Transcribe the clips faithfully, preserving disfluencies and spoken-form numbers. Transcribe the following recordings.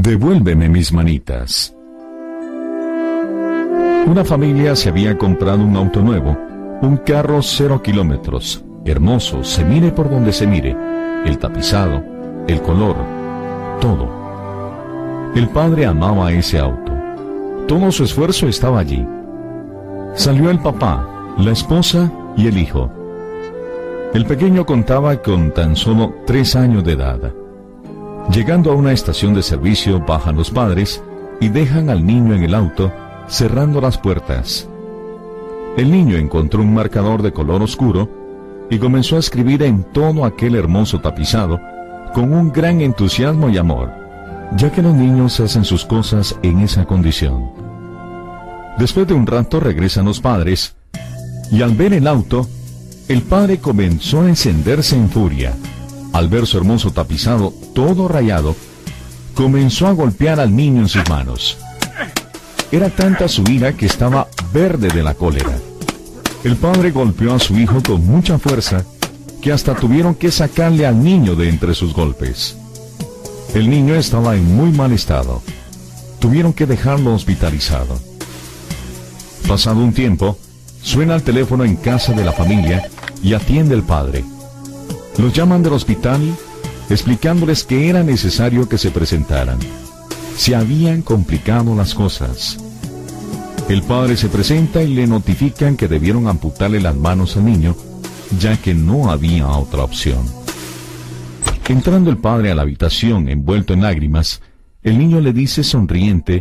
Devuélveme mis manitas. Una familia se había comprado un auto nuevo, un carro cero kilómetros, hermoso, se mire por donde se mire, el tapizado, el color, todo. El padre amaba ese auto. Todo su esfuerzo estaba allí. Salió el papá, la esposa y el hijo. El pequeño contaba con tan solo tres años de edad. Llegando a una estación de servicio, bajan los padres y dejan al niño en el auto, cerrando las puertas. El niño encontró un marcador de color oscuro y comenzó a escribir en todo aquel hermoso tapizado con un gran entusiasmo y amor, ya que los niños hacen sus cosas en esa condición. Después de un rato regresan los padres y al ver el auto, el padre comenzó a encenderse en furia. Al ver su hermoso tapizado, todo rayado, comenzó a golpear al niño en sus manos. Era tanta su ira que estaba verde de la cólera. El padre golpeó a su hijo con mucha fuerza, que hasta tuvieron que sacarle al niño de entre sus golpes. El niño estaba en muy mal estado. Tuvieron que dejarlo hospitalizado. Pasado un tiempo, suena el teléfono en casa de la familia y atiende el padre. Los llaman del hospital, explicándoles que era necesario que se presentaran. Se habían complicado las cosas. El padre se presenta y le notifican que debieron amputarle las manos al niño, ya que no había otra opción. Entrando el padre a la habitación envuelto en lágrimas, el niño le dice sonriente: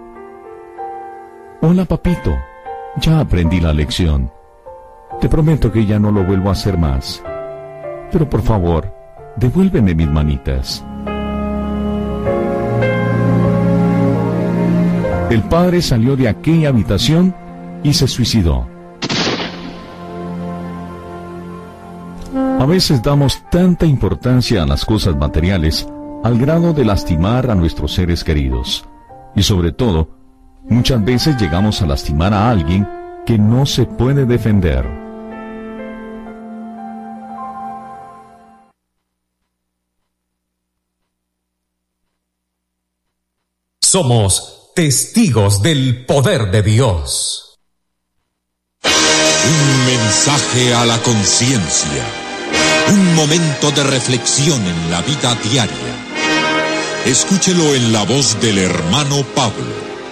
«Hola, papito, ya aprendí la lección. Te prometo que ya no lo vuelvo a hacer más. Pero por favor, devuélveme mis manitas». El padre salió de aquella habitación y se suicidó. A veces damos tanta importancia a las cosas materiales al grado de lastimar a nuestros seres queridos. Y sobre todo, muchas veces llegamos a lastimar a alguien que no se puede defender. Somos testigos del poder de Dios. Un mensaje a la conciencia. Un momento de reflexión en la vida diaria. Escúchelo en la voz del hermano Pablo.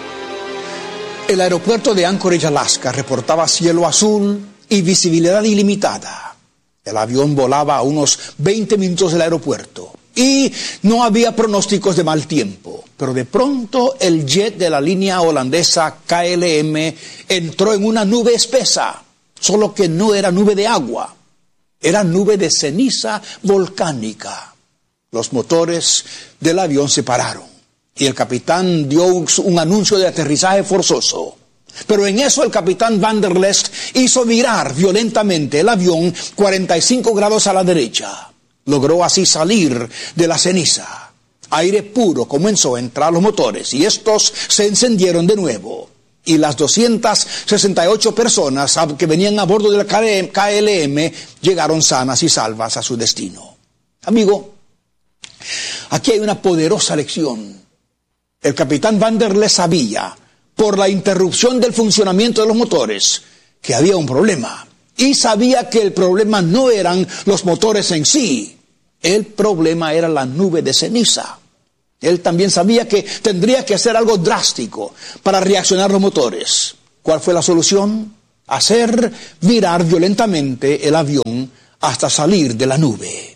El aeropuerto de Anchorage, Alaska, reportaba cielo azul y visibilidad ilimitada. El avión volaba a unos veinte minutos del aeropuerto y no había pronósticos de mal tiempo. Pero de pronto el jet de la línea holandesa K L M entró en una nube espesa, solo que no era nube de agua, era nube de ceniza volcánica. Los motores del avión se pararon y el capitán dio un anuncio de aterrizaje forzoso. Pero en eso el capitán Van der Lest hizo virar violentamente el avión cuarenta y cinco grados a la derecha. Logró así salir de la ceniza. Aire puro comenzó a entrar a los motores y estos se encendieron de nuevo. Y las doscientas sesenta y ocho personas que venían a bordo del K L M llegaron sanas y salvas a su destino. Amigo, aquí hay una poderosa lección. El capitán Van der Lest sabía, por la interrupción del funcionamiento de los motores, que había un problema. Y sabía que el problema no eran los motores en sí. El problema era la nube de ceniza. Él también sabía que tendría que hacer algo drástico para reaccionar los motores. ¿Cuál fue la solución? Hacer virar violentamente el avión hasta salir de la nube.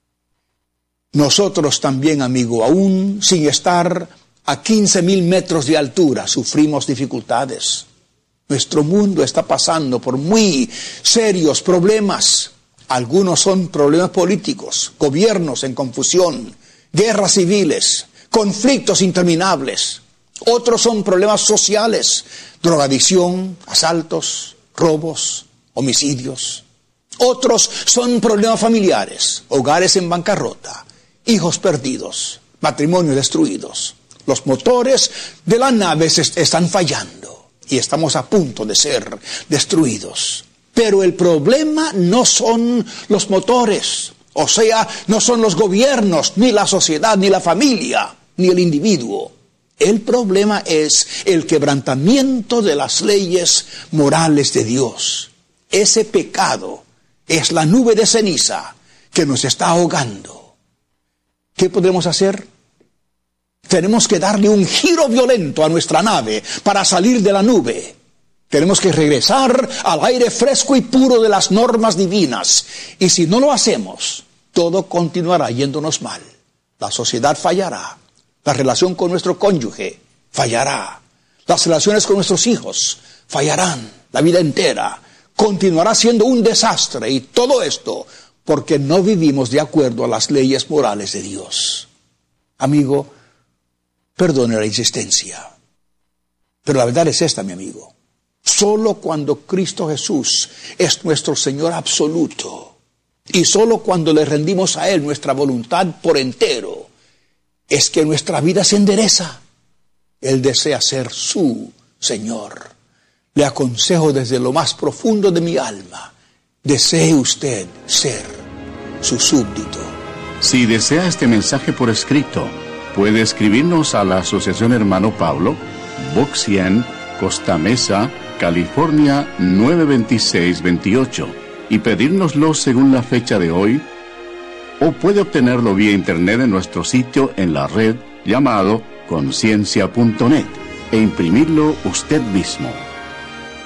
Nosotros también, amigo, aún sin estar a quince mil metros de altura, sufrimos dificultades. Nuestro mundo está pasando por muy serios problemas. Algunos son problemas políticos, gobiernos en confusión, guerras civiles, conflictos interminables. Otros son problemas sociales, drogadicción, asaltos, robos, homicidios. Otros son problemas familiares, hogares en bancarrota, hijos perdidos, matrimonios destruidos. Los motores de la nave se están fallando y estamos a punto de ser destruidos. Pero el problema no son los motores. O sea, no son los gobiernos, ni la sociedad, ni la familia. ni el individuo. El problema es el quebrantamiento de las leyes morales de Dios. Ese pecado es la nube de ceniza que nos está ahogando. ¿Qué podemos hacer? Tenemos que darle un giro violento a nuestra nave para salir de la nube. Tenemos que regresar al aire fresco y puro de las normas divinas. Y si no lo hacemos, todo continuará yéndonos mal. La sociedad fallará. La relación con nuestro cónyuge fallará. Las relaciones con nuestros hijos fallarán. La vida entera continuará siendo un desastre. Y todo esto porque no vivimos de acuerdo a las leyes morales de Dios. Amigo, perdone la insistencia. Pero la verdad es esta, mi amigo. Solo cuando Cristo Jesús es nuestro Señor absoluto y solo cuando le rendimos a Él nuestra voluntad por entero, es que nuestra vida se endereza. Él desea ser su Señor. Le aconsejo desde lo más profundo de mi alma, desee usted ser su súbdito. Si desea este mensaje por escrito, puede escribirnos a la Asociación Hermano Pablo, Box cien, Costa Mesa, California nueve veintiséis veintiocho, y pedírnoslo según la fecha de hoy, o puede obtenerlo vía internet en nuestro sitio en la red llamado conciencia punto net e imprimirlo usted mismo.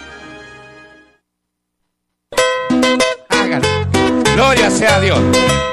Hágalo. Gloria sea a Dios.